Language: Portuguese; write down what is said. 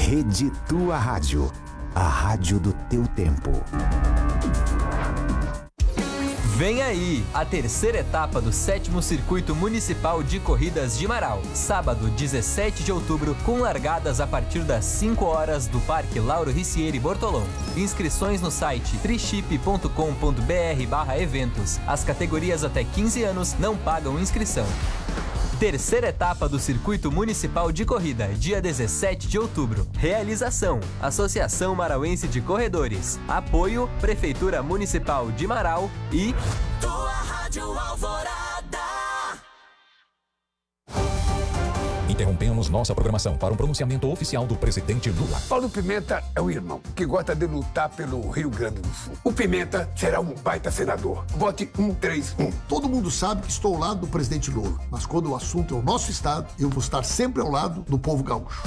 Rede Tua Rádio, a rádio do teu tempo. Vem aí, a terceira etapa do 7º Circuito Municipal de Corridas de Marau. Sábado, 17 de outubro, com largadas a partir das 5 horas do Parque Lauro Ricieri Bortolom. Inscrições no site triship.com.br/eventos. As categorias até 15 anos não pagam inscrição. Terceira etapa do Circuito Municipal de Corrida, dia 17 de outubro. Realização: Associação Marauense de Corredores. Apoio: Prefeitura Municipal de Marau e... Tua Rádio Alvorada. Interrompemos nossa programação para um pronunciamento oficial do presidente Lula. Paulo Pimenta é um irmão que gosta de lutar pelo Rio Grande do Sul. O Pimenta será um baita senador. Vote 131. Todo mundo sabe que estou ao lado do presidente Lula, mas quando o assunto é o nosso estado, eu vou estar sempre ao lado do povo gaúcho.